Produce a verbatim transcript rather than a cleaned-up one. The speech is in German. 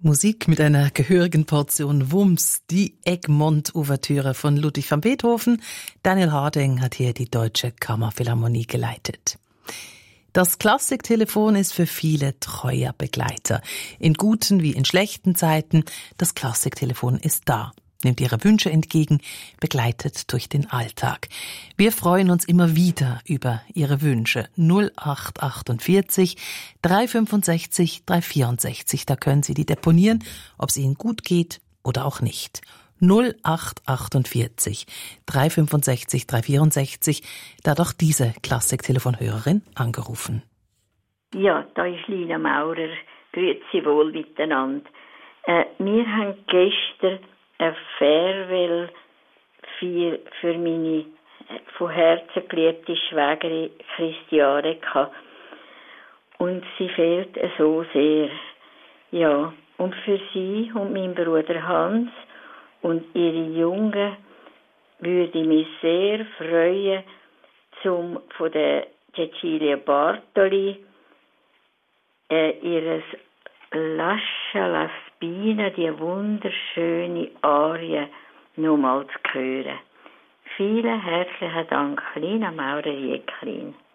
Musik mit einer gehörigen Portion Wumms, die Egmont-Ouvertüre von Ludwig van Beethoven. Daniel Harding hat hier die Deutsche Kammerphilharmonie geleitet. Das Klassiktelefon ist für viele treuer Begleiter. In guten wie in schlechten Zeiten, das Klassiktelefon ist da. Nimmt Ihre Wünsche entgegen, begleitet durch den Alltag. Wir freuen uns immer wieder über Ihre Wünsche. null acht achtundvierzig, dreihundertfünfundsechzig, dreihundertvierundsechzig. Da können Sie die deponieren, ob es Ihnen gut geht oder auch nicht. null acht achtundvierzig, dreihundertfünfundsechzig, dreihundertvierundsechzig. Da hat auch diese Klassik-Telefonhörerin angerufen. Ja, da ist Lina Maurer. Grüezi wohl miteinander. Äh, wir haben gestern ein Farewell für, für meine von Herzen geliebte Schwägerin Christiane gehabt. Und sie fehlt so sehr. Ja, und für sie und meinen Bruder Hans und ihre Jungen würde ich mich sehr freuen, zum von der Cecilia Bartoli äh, ihres Lascia la Spina, die wunderschöne Arie, nochmal zu hören. Vielen herzlichen Dank, Lina Maurer-Jäcklin.